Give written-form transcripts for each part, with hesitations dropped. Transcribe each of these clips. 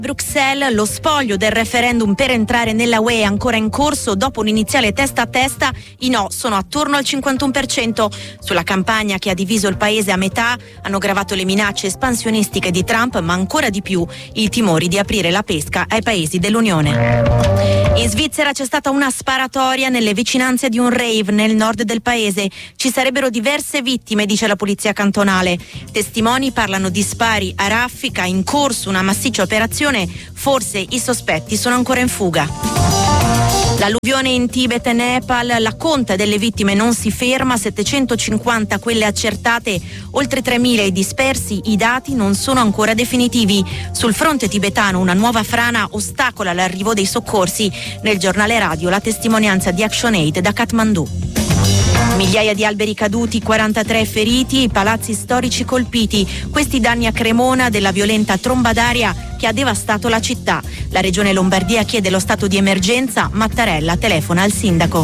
Bruxelles, lo spoglio del referendum per entrare nella UE è ancora in corso. Dopo un iniziale testa a testa, i no sono attorno al 51%. Sulla campagna che ha diviso il paese a metà hanno gravato le minacce espansionistiche di Trump, ma ancora di più i timori di aprire la pesca ai paesi dell'Unione. In Svizzera c'è stata una sparatoria nelle vicinanze di un rave nel nord del paese. Ci sarebbero diverse vittime, dice la polizia cantonale. Testimoni parlano di spari a raffica, in corso una massiccia operazione. Forse i sospetti sono ancora in fuga. L'alluvione in Tibet e Nepal, la conta delle vittime non si ferma, 750 quelle accertate, oltre 3.000 i dispersi, i dati non sono ancora definitivi. Sul fronte tibetano una nuova frana ostacola l'arrivo dei soccorsi. Nel giornale radio la testimonianza di ActionAid da Kathmandu. Migliaia di alberi caduti, 43 feriti, i palazzi storici colpiti. Questi danni a Cremona della violenta tromba d'aria che ha devastato la città. La regione Lombardia chiede lo stato di emergenza. Mattarella telefona al sindaco.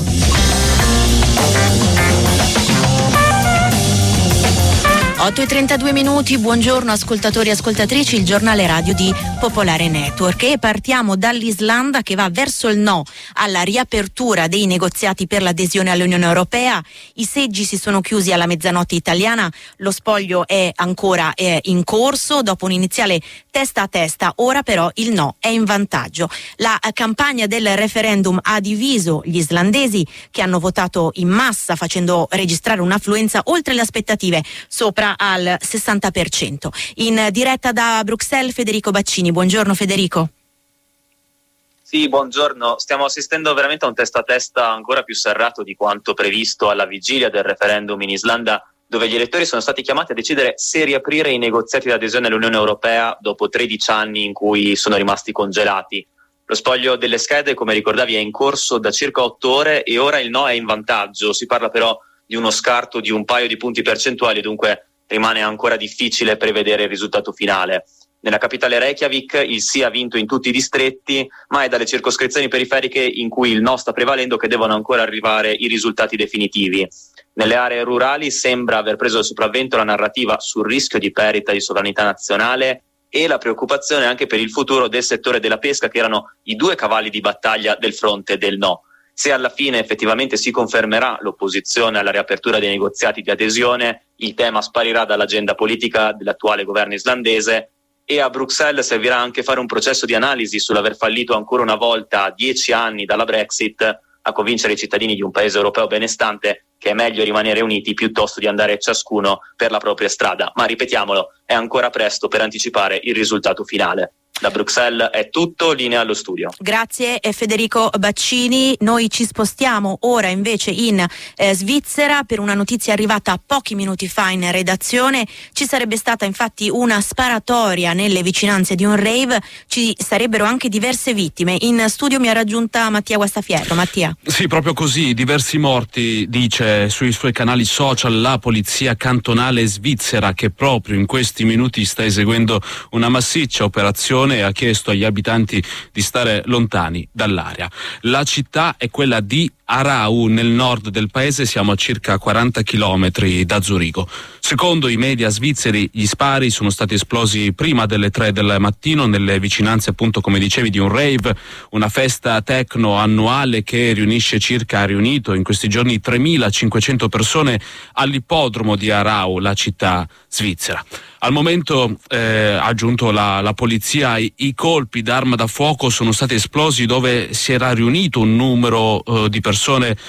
8:32, buongiorno ascoltatori e ascoltatrici, il giornale radio di Popolare Network, e partiamo dall'Islanda che va verso il no alla riapertura dei negoziati per l'adesione all'Unione Europea. I seggi si sono chiusi alla mezzanotte italiana, lo spoglio è ancora in corso dopo un iniziale testa a testa, ora però il no è in vantaggio. La campagna del referendum ha diviso gli islandesi che hanno votato in massa facendo registrare un'affluenza oltre le aspettative, sopra al 60%. In diretta da Bruxelles Federico Baccini. Buongiorno Federico. Sì, buongiorno. Stiamo assistendo veramente a un testa a testa ancora più serrato di quanto previsto alla vigilia del referendum in Islanda, dove gli elettori sono stati chiamati a decidere se riaprire i negoziati di adesione all'Unione Europea dopo 13 anni in cui sono rimasti congelati. Lo spoglio delle schede, come ricordavi, è in corso da circa 8 ore e ora il no è in vantaggio. Si parla però di uno scarto di un paio di punti percentuali, dunque rimane ancora difficile prevedere il risultato finale. Nella capitale Reykjavik il sì ha vinto in tutti i distretti, ma è dalle circoscrizioni periferiche in cui il no sta prevalendo che devono ancora arrivare i risultati definitivi. Nelle aree rurali sembra aver preso il sopravvento la narrativa sul rischio di perdita di sovranità nazionale e la preoccupazione anche per il futuro del settore della pesca, che erano i due cavalli di battaglia del fronte del no. Se alla fine effettivamente si confermerà l'opposizione alla riapertura dei negoziati di adesione, il tema sparirà dall'agenda politica dell'attuale governo islandese e a Bruxelles servirà anche fare un processo di analisi sull'aver fallito ancora una volta a 10 anni dalla Brexit a convincere i cittadini di un paese europeo benestante che è meglio rimanere uniti piuttosto di andare ciascuno per la propria strada. Ma ripetiamolo, è ancora presto per anticipare il risultato finale. Da Bruxelles è tutto, linea allo studio. Grazie Federico Baccini. Noi ci spostiamo ora invece in Svizzera per una notizia arrivata pochi minuti fa in redazione. Ci sarebbe stata infatti una sparatoria nelle vicinanze di un rave, ci sarebbero anche diverse vittime. In studio mi ha raggiunta Mattia Guastafierro. Mattia. Sì, proprio così, diversi morti, dice sui suoi canali social la polizia cantonale svizzera, che proprio in questi minuti sta eseguendo una massiccia operazione e ha chiesto agli abitanti di stare lontani dall'area. La città è quella di Aarau, nel nord del paese, siamo a circa 40 chilometri da Zurigo. Secondo i media svizzeri, gli spari sono stati esplosi prima delle 3 del mattino nelle vicinanze, appunto, come dicevi, di un rave, una festa techno annuale che ha riunito in questi giorni 3.500 persone all'ippodromo di Aarau, la città svizzera. Al momento, ha aggiunto la polizia, i colpi d'arma da fuoco sono stati esplosi dove si era riunito un numero di persone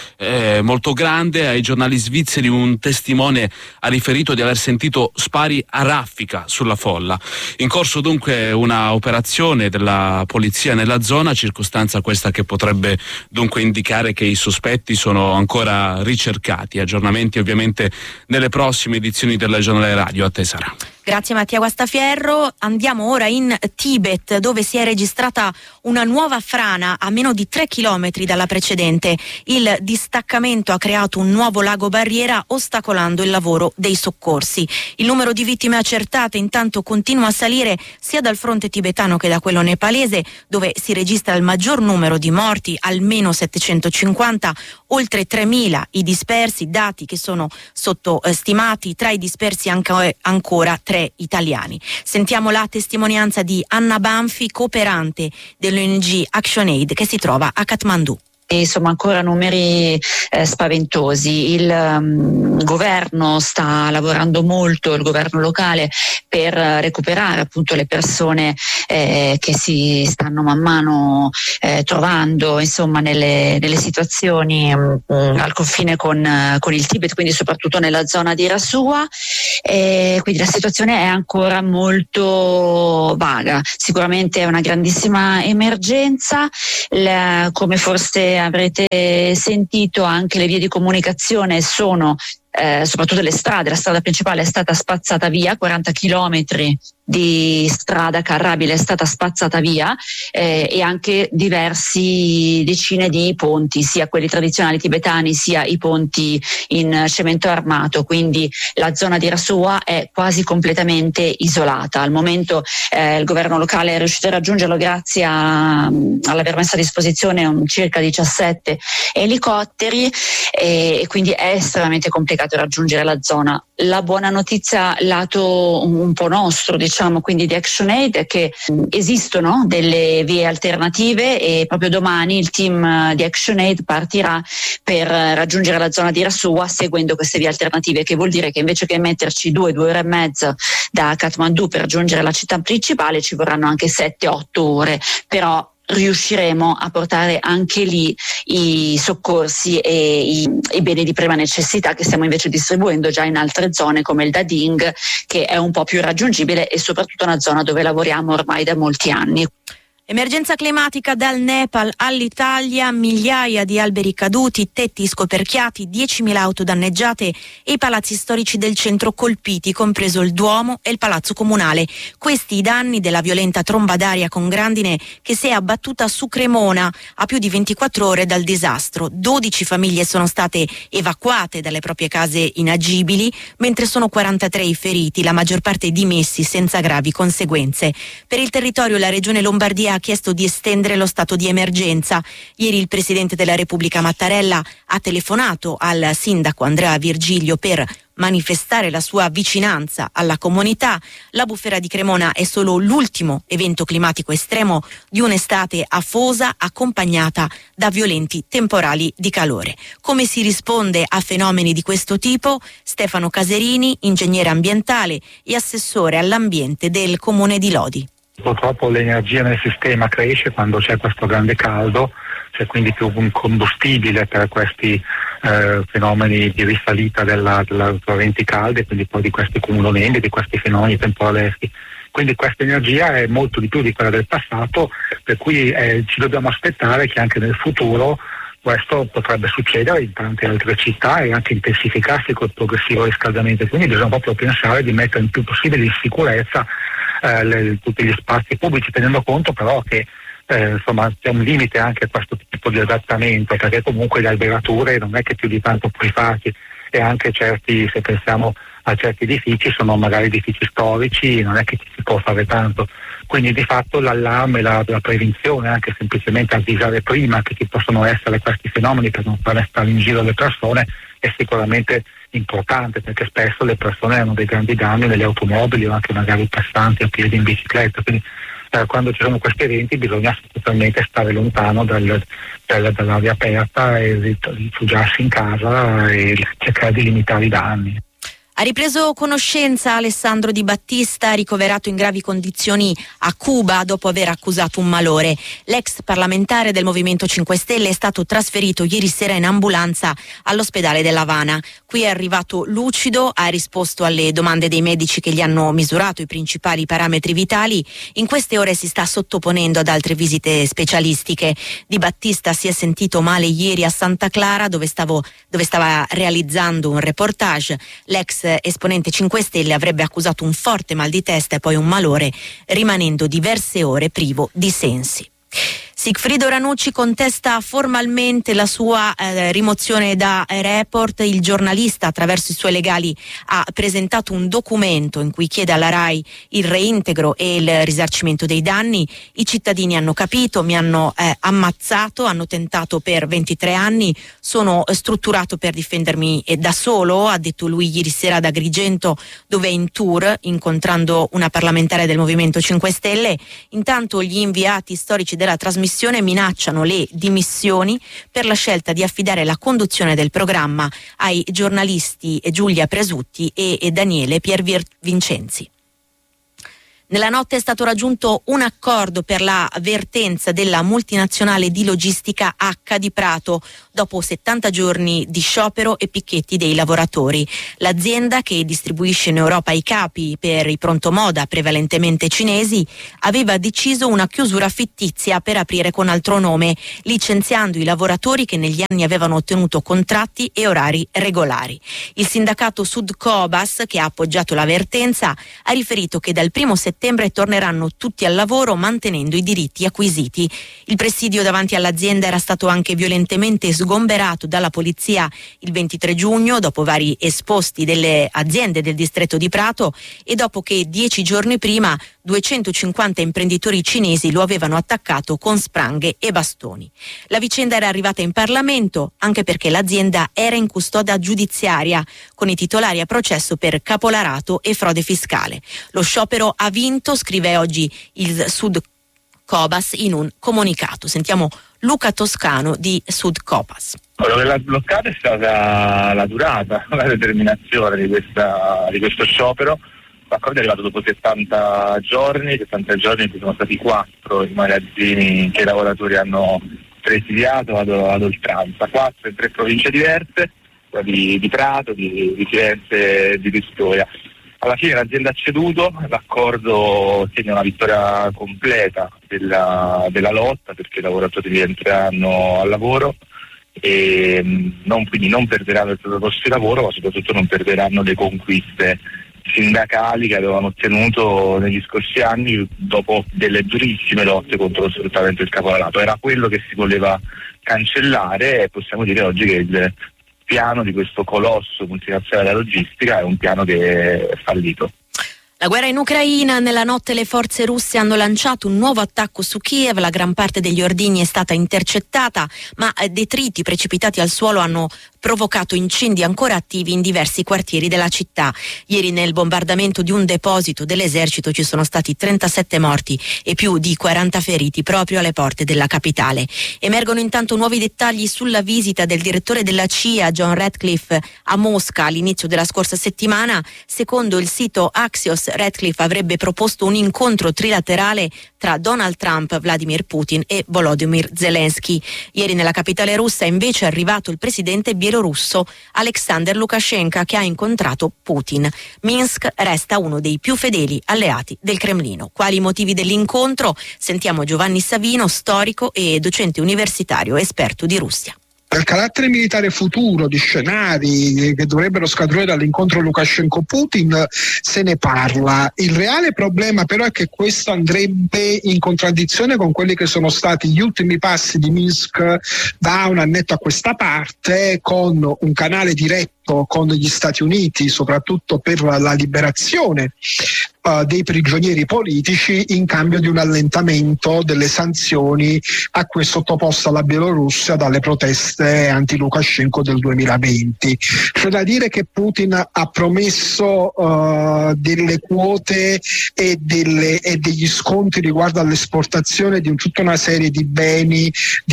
molto grande. Ai giornali svizzeri un testimone ha riferito di aver sentito spari a raffica sulla folla. In corso dunque una operazione della polizia nella zona, circostanza questa che potrebbe dunque indicare che i sospetti sono ancora ricercati. Aggiornamenti ovviamente nelle prossime edizioni del giornale radio. A te Sara. Grazie Mattia Guastafierro. Andiamo ora in Tibet, dove si è registrata una nuova frana a meno di 3 chilometri dalla precedente. Il distaccamento ha creato un nuovo lago barriera, ostacolando il lavoro dei soccorsi. Il numero di vittime accertate intanto continua a salire sia dal fronte tibetano che da quello nepalese, dove si registra il maggior numero di morti, almeno 750, oltre 3.000 i dispersi, dati che sono sottostimati. Tra i dispersi ancora 3 23 italiani. Sentiamo la testimonianza di Anna Banfi, cooperante dell'ONG ActionAid che si trova a Kathmandu. Insomma, ancora numeri spaventosi. Il governo sta lavorando molto, il governo locale, per recuperare appunto le persone che si stanno man mano trovando insomma nelle situazioni al confine con il Tibet, quindi soprattutto nella zona di Rasua. Quindi la situazione è ancora molto vaga. Sicuramente è una grandissima emergenza. Come forse avrete sentito, anche le vie di comunicazione sono soprattutto le strade. La strada principale è stata spazzata via, 40 chilometri di strada carrabile è stata spazzata via, e anche diversi decine di ponti, sia quelli tradizionali tibetani sia i ponti in cemento armato, quindi la zona di Rasua è quasi completamente isolata. Al momento il governo locale è riuscito a raggiungerlo grazie all'aver messo a disposizione circa 17 elicotteri, e quindi è estremamente complicato raggiungere la zona. La buona notizia lato un po' nostro, diciamo, quindi di ActionAid, è che esistono delle vie alternative, e proprio domani il team di ActionAid partirà per raggiungere la zona di Rasua seguendo queste vie alternative, che vuol dire che invece che metterci 2 ore e mezza da Kathmandu per raggiungere la città principale ci vorranno anche 7-8 ore, però riusciremo a portare anche lì i soccorsi e i beni di prima necessità che stiamo invece distribuendo già in altre zone come il Dading, che è un po' più raggiungibile e soprattutto una zona dove lavoriamo ormai da molti anni. Emergenza climatica dal Nepal all'Italia, migliaia di alberi caduti, tetti scoperchiati, 10.000 auto danneggiate e i palazzi storici del centro colpiti, compreso il Duomo e il Palazzo Comunale. Questi i danni della violenta tromba d'aria con grandine che si è abbattuta su Cremona a più di 24 ore dal disastro. 12 famiglie sono state evacuate dalle proprie case inagibili, mentre sono 43 i feriti, la maggior parte dimessi senza gravi conseguenze. Per il territorio la Regione Lombardia ha chiesto di estendere lo stato di emergenza. Ieri il Presidente della Repubblica Mattarella ha telefonato al sindaco Andrea Virgilio per manifestare la sua vicinanza alla comunità. La bufera di Cremona è solo l'ultimo evento climatico estremo di un'estate afosa accompagnata da violenti temporali di calore. Come si risponde a fenomeni di questo tipo? Stefano Caserini, ingegnere ambientale e assessore all'ambiente del Comune di Lodi. Purtroppo l'energia nel sistema cresce quando c'è questo grande caldo, c'è quindi più un combustibile per questi fenomeni di risalita della correnti calde, quindi poi di questi cumulonendi, di questi fenomeni temporaleschi. Quindi questa energia è molto di più di quella del passato, per cui ci dobbiamo aspettare che anche nel futuro questo potrebbe succedere in tante altre città e anche intensificarsi col progressivo riscaldamento. Quindi bisogna proprio pensare di mettere il più possibile in sicurezza tutti gli spazi pubblici, tenendo conto però che insomma c'è un limite anche a questo tipo di adattamento, perché comunque le alberature non è che più di tanto puoi farci, e anche certi, se pensiamo a certi edifici, sono magari edifici storici, non è che ci si può fare tanto. Quindi di fatto l'allarme, la prevenzione, anche semplicemente avvisare prima che ci possono essere questi fenomeni per non fare stare in giro le persone, è sicuramente importante, perché spesso le persone hanno dei grandi danni nelle automobili o anche magari passanti a piedi in bicicletta. Quindi quando ci sono questi eventi bisogna totalmente stare lontano dall'aria aperta e rifugiarsi in casa e cercare di limitare i danni. Ha ripreso conoscenza Alessandro Di Battista, ricoverato in gravi condizioni a Cuba dopo aver accusato un malore. L'ex parlamentare del Movimento 5 Stelle è stato trasferito ieri sera in ambulanza all'ospedale dell'Havana. Qui è arrivato lucido, ha risposto alle domande dei medici che gli hanno misurato i principali parametri vitali. In queste ore si sta sottoponendo ad altre visite specialistiche. Di Battista si è sentito male ieri a Santa Clara, dove stava realizzando un reportage. L'ex esponente 5 Stelle avrebbe accusato un forte mal di testa e poi un malore, rimanendo diverse ore privo di sensi. Sigfrido Ranucci contesta formalmente la sua rimozione da Report. Il giornalista, attraverso i suoi legali, ha presentato un documento in cui chiede alla RAI il reintegro e il risarcimento dei danni. I cittadini hanno capito, mi hanno ammazzato, hanno tentato per 23 anni, sono strutturato per difendermi da solo, ha detto lui ieri sera ad Agrigento, dove è in tour incontrando una parlamentare del Movimento 5 Stelle. Intanto gli inviati storici della trasmissione minacciano le dimissioni per la scelta di affidare la conduzione del programma ai giornalisti Giulia Presutti e Daniele Piervincenzi. Nella notte è stato raggiunto un accordo per la vertenza della multinazionale di logistica H di Prato dopo 70 giorni di sciopero e picchetti dei lavoratori. L'azienda, che distribuisce in Europa i capi per i prontomoda prevalentemente cinesi, aveva deciso una chiusura fittizia per aprire con altro nome, licenziando i lavoratori che negli anni avevano ottenuto contratti e orari regolari. Il sindacato Sudcobas, che ha appoggiato la vertenza, ha riferito che dal 1° settembre torneranno tutti al lavoro mantenendo i diritti acquisiti. Il presidio davanti all'azienda era stato anche violentemente sgomberato dalla polizia il 23 giugno dopo vari esposti delle aziende del distretto di Prato e dopo che 10 giorni prima 250 imprenditori cinesi lo avevano attaccato con spranghe e bastoni. La vicenda era arrivata in Parlamento anche perché l'azienda era in custodia giudiziaria con i titolari a processo per capolarato e frode fiscale. Lo sciopero ha vinto, scrive oggi il Sudcobas in un comunicato. Sentiamo Luca Toscano di Sudcobas. Quello che l'ha bloccato è stata la durata, la determinazione di questo sciopero. L'accordo è arrivato dopo 70 giorni in cui sono stati 4 i magazzini che i lavoratori hanno presidiato ad oltranza, 4 in 3 province diverse, di Prato, di Firenze e di Pistoia. Alla fine l'azienda ha ceduto, l'accordo segna una vittoria completa della lotta, perché i lavoratori rientreranno al lavoro e quindi non perderanno il proprio posto di lavoro, ma soprattutto non perderanno le conquiste sindacali che avevano ottenuto negli scorsi anni dopo delle durissime lotte contro lo sfruttamento del caporalato. Era quello che si voleva cancellare e possiamo dire oggi che il piano di questo colosso multinazionale della logistica è un piano che è fallito. La guerra in Ucraina, nella notte le forze russe hanno lanciato un nuovo attacco su Kiev, la gran parte degli ordigni è stata intercettata, ma detriti precipitati al suolo hanno provocato incendi ancora attivi in diversi quartieri della città. Ieri nel bombardamento di un deposito dell'esercito ci sono stati 37 morti e più di 40 feriti proprio alle porte della capitale. Emergono intanto nuovi dettagli sulla visita del direttore della CIA, John Ratcliffe, a Mosca all'inizio della scorsa settimana. Secondo il sito Axios, Ratcliffe avrebbe proposto un incontro trilaterale tra Donald Trump, Vladimir Putin e Volodymyr Zelensky. Ieri nella capitale russa è invece arrivato il presidente bielorusso Alexander Lukashenko, che ha incontrato Putin. Minsk resta uno dei più fedeli alleati del Cremlino. Quali i motivi dell'incontro? Sentiamo Giovanni Savino, storico e docente universitario esperto di Russia. Del carattere militare futuro, di scenari che dovrebbero scaturire dall'incontro Lukashenko-Putin se ne parla. Il reale problema però è che questo andrebbe in contraddizione con quelli che sono stati gli ultimi passi di Minsk da un annetto a questa parte, con un canale diretto con gli Stati Uniti, soprattutto per la liberazione dei prigionieri politici in cambio di un allentamento delle sanzioni a cui è sottoposta la Bielorussia dalle proteste anti-Lukashenko del 2020. C'è da dire che Putin ha promesso delle quote e degli sconti riguardo all'esportazione di tutta una serie di beni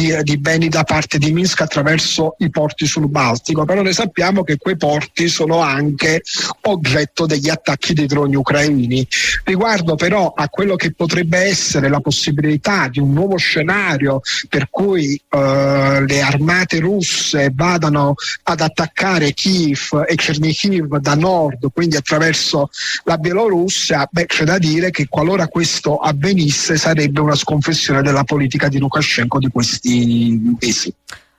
da parte di Minsk attraverso i porti sul Baltico, però noi sappiamo che quei porti sono anche oggetto degli attacchi dei droni ucraini. Riguardo però a quello che potrebbe essere la possibilità di un nuovo scenario per cui le armate russe vadano ad attaccare Kiev e Chernihiv da nord, quindi attraverso la Bielorussia, c'è da dire che qualora questo avvenisse sarebbe una sconfissione della politica di Lukashenko di questi mesi.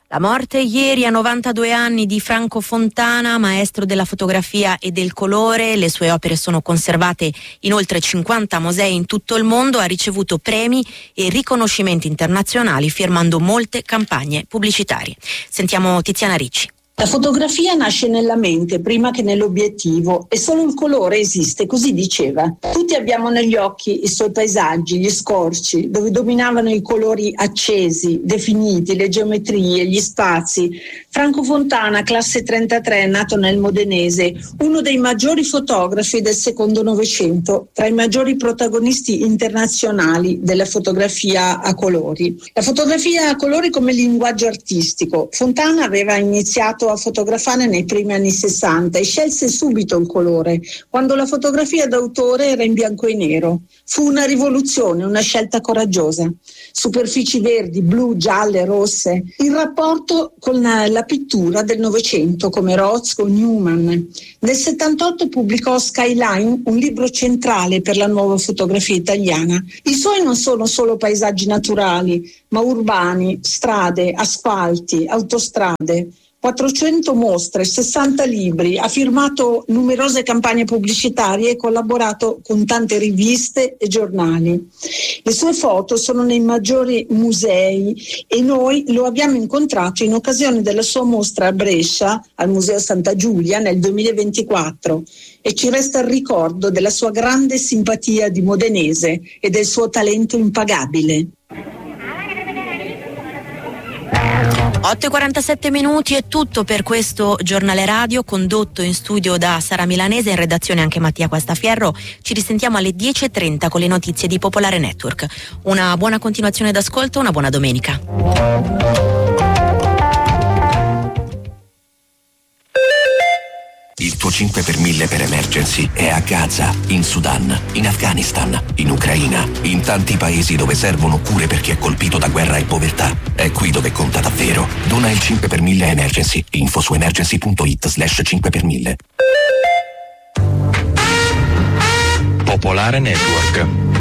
La morte ieri a 92 anni di Franco Fontana, maestro della fotografia e del colore. Le sue opere sono conservate in oltre 50 musei in tutto il mondo. Ha ricevuto premi e riconoscimenti internazionali, firmando molte campagne pubblicitarie. Sentiamo Tiziana Ricci. La fotografia nasce nella mente prima che nell'obiettivo e solo il colore esiste, così diceva. Tutti abbiamo negli occhi i suoi paesaggi, gli scorci, dove dominavano i colori accesi, definiti, le geometrie, gli spazi. Franco Fontana, classe 33, nato nel Modenese, uno dei maggiori fotografi del secondo Novecento, tra i maggiori protagonisti internazionali della fotografia a colori. La fotografia a colori come linguaggio artistico. Fontana aveva iniziato a fotografare nei primi anni 60 e scelse subito il colore, quando la fotografia d'autore era in bianco e nero. Fu una rivoluzione, una scelta coraggiosa. Superfici verdi, blu, gialle, rosse, in rapporto con la pittura del Novecento come Rothko, Newman. Nel 78 pubblicò Skyline, un libro centrale per la nuova fotografia italiana. I suoi non sono solo paesaggi naturali, ma urbani, strade, asfalti, autostrade. 400 mostre, 60 libri, ha firmato numerose campagne pubblicitarie e collaborato con tante riviste e giornali. Le sue foto sono nei maggiori musei e noi lo abbiamo incontrato in occasione della sua mostra a Brescia, al Museo Santa Giulia, nel 2024. E ci resta il ricordo della sua grande simpatia di modenese e del suo talento impagabile. 8:47 è tutto per questo giornale radio, condotto in studio da Sara Milanese, in redazione anche Mattia Guastafierro. Ci risentiamo alle 10:30 con le notizie di Popolare Network. Una buona continuazione d'ascolto, una buona domenica. Il tuo 5 per 1000 per emergency è a Gaza, in Sudan, in Afghanistan, in Ucraina, in tanti paesi dove servono cure per chi è colpito da guerra e povertà. È qui dove conta davvero. Dona il 5 per 1000 emergency. Info su emergency.it/5 per 1000. Popolare Network.